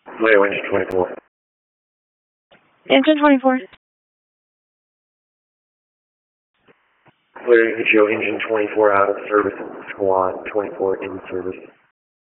Leo, engine 24. Engine 24. Leo, show engine 24 out of service, squad 24 in service.